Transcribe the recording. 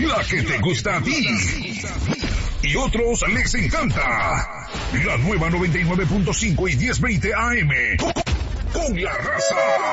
la que te gusta a ti y otros les encanta. La nueva 99.5 y 1020 AM. Con la raza.